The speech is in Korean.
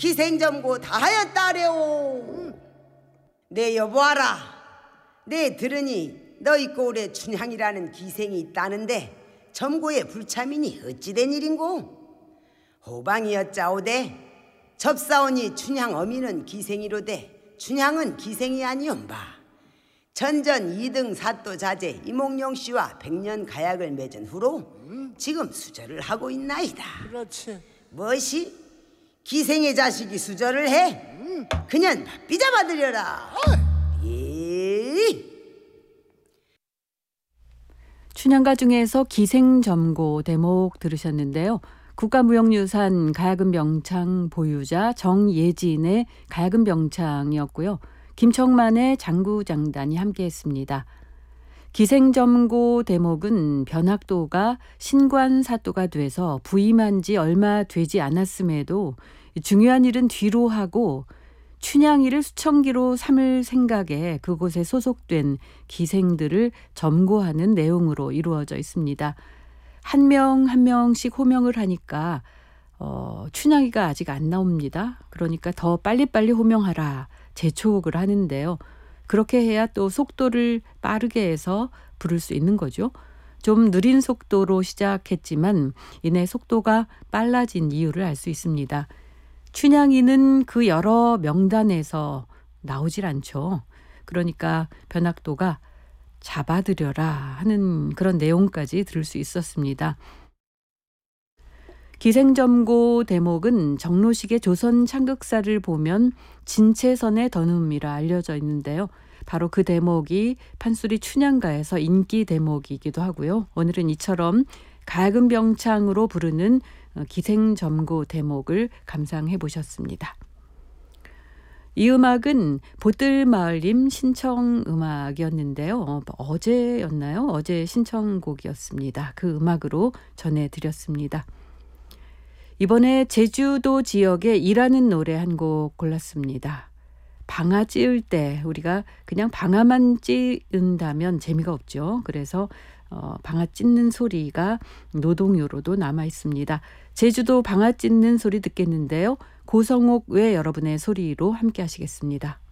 기생점고 다 하였다래오. 내 여보아라, 내 들으니 너희 고을에 춘향이라는 기생이 있다는데 점고에 불참이니 어찌 된 일인고? 호방이었자오되 접사오니 춘향 어미는 기생이로되 춘향은 기생이 아니온바. 전전 2등 사또 자제 이몽룡씨와 100년 가약을 맺은 후로 지금 수절을 하고 있나이다. 그렇지. 무엇이? 기생의 자식이 수절을 해? 그냥 삐잡아들여라. 예. 춘향가 중에서 기생점고 대목 들으셨는데요. 국가무형유산 가야금병창 보유자 정예진의 가야금병창이었고요. 김청만의 장구장단이 함께했습니다. 기생점고 대목은 변학도가 신관사또가 돼서 부임한 지 얼마 되지 않았음에도 중요한 일은 뒤로 하고 춘향이를 수청기로 삼을 생각에 그곳에 소속된 기생들을 점고하는 내용으로 이루어져 있습니다. 한 명 한 명씩 호명을 하니까 춘향이가 아직 안 나옵니다. 그러니까 더 빨리빨리 호명하라 재촉을 하는데요. 그렇게 해야 또 속도를 빠르게 해서 부를 수 있는 거죠. 좀 느린 속도로 시작했지만 이내 속도가 빨라진 이유를 알 수 있습니다. 춘향이는 그 여러 명단에서 나오질 않죠. 그러니까 변학도가 잡아들여라 하는 그런 내용까지 들을 수 있었습니다. 기생점고 대목은 정로식의 조선 창극사를 보면 진채선의 던음이라 알려져 있는데요. 바로 그 대목이 판소리 춘향가에서 인기 대목이기도 하고요. 오늘은 이처럼 가야금병창으로 부르는 기생점고 대목을 감상해 보셨습니다. 이 음악은 보뜰마을님 신청 음악이었는데요. 어제였나요? 어제 신청곡이었습니다. 그 음악으로 전해드렸습니다. 이번에 제주도 지역의 일하는 노래 한 곡 골랐습니다. 방아 찧을 때 우리가 그냥 방아만 찧은다면 재미가 없죠. 그래서 방아 찢는 소리가 노동요로도 남아 있습니다. 제주도 방아 찢는 소리 듣겠는데요. 고성옥 외 여러분의 소리로 함께 하시겠습니다.